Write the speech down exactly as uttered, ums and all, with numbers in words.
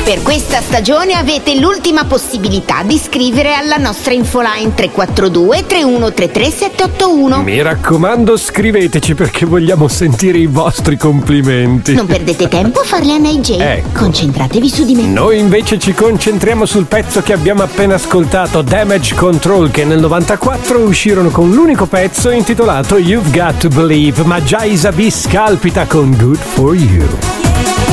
Per questa stagione avete l'ultima possibilità di scrivere alla nostra infoline tre quattro due tre uno tre tre sette otto uno. Mi raccomando, scriveteci perché vogliamo sentire i vostri complimenti. Non perdete tempo a farli a N J. Ecco. Concentratevi su di me. Noi invece ci concentriamo sul pezzo che abbiamo appena ascoltato, Damage Control, che nel novantaquattro uscirono con l'unico pezzo intitolato You've Got to Believe, ma già Isabi scalpita con Good For You.